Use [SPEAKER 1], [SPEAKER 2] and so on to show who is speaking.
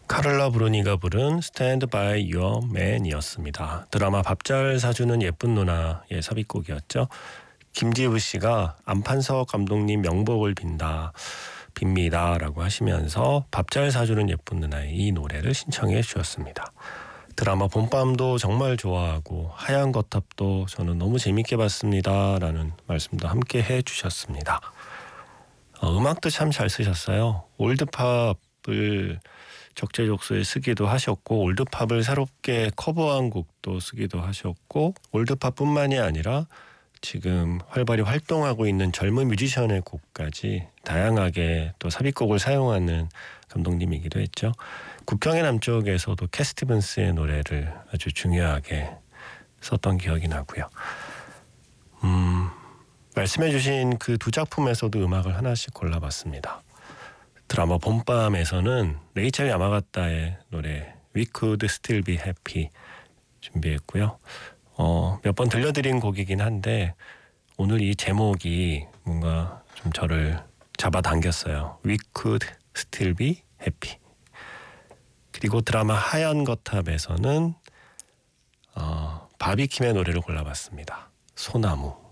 [SPEAKER 1] 카를라 브루니가 부른 Stand by Your Man이었습니다. 드라마 밥 잘 사주는 예쁜 누나의 삽입곡이었죠. 김지우 씨가 안판석 감독님 명복을 빕니다라고 하시면서 밥 잘 사주는 예쁜 누나의 이 노래를 신청해 주셨습니다. 드라마 봄밤도 정말 좋아하고 하얀 거탑도 저는 너무 재밌게 봤습니다라는 말씀도 함께 해주셨습니다. 음악도 참 잘 쓰셨어요. 올드팝을 적재적소에 쓰기도 하셨고 올드팝을 새롭게 커버한 곡도 쓰기도 하셨고 올드팝뿐만이 아니라 지금 활발히 활동하고 있는 젊은 뮤지션의 곡까지 다양하게 또 삽입곡을 사용하는 감독님이기도 했죠. 국경의 남쪽에서도 캣 스티븐스의 노래를 아주 중요하게 썼던 기억이 나고요. 말씀해 주신 그 두 작품에서도 음악을 하나씩 골라봤습니다. 드라마 봄밤에서는 레이첼 야마가타의 노래 We Could Still Be Happy 준비했고요. 몇 번 들려드린 곡이긴 한데 오늘 이 제목이 뭔가 좀 저를 잡아당겼어요. We Could Still Be Happy. 그리고 드라마 하얀 거탑에서는 바비킴의 노래를 골라봤습니다. 소나무.